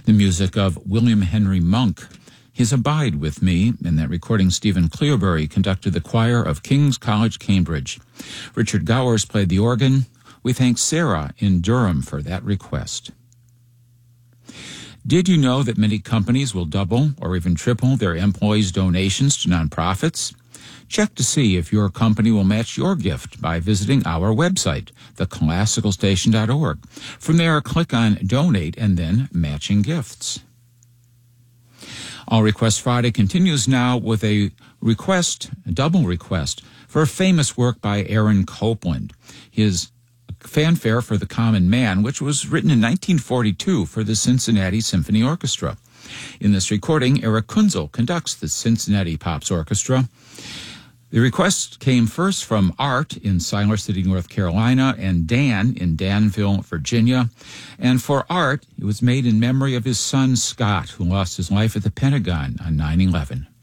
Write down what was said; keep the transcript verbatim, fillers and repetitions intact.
The music of William Henry Monk. His Abide With Me. In that recording, Stephen Cleobury conducted the choir of King's College, Cambridge. Richard Gowers played the organ. We thank Sarah in Durham for that request. Did you know that many companies will double or even triple their employees' donations to nonprofits? Check to see if your company will match your gift by visiting our website, the classical station dot org. From there, click on Donate and then Matching Gifts. All Request Friday continues now with a request, a double request, for a famous work by Aaron Copland. His Fanfare for the Common Man, which was written in nineteen forty-two for the Cincinnati Symphony Orchestra. In this recording, Eric Kunzel conducts the Cincinnati Pops Orchestra. The request came first from Art in Siler City, North Carolina, and Dan in Danville, Virginia. And for Art, it was made in memory of his son, Scott, who lost his life at the Pentagon on nine eleven.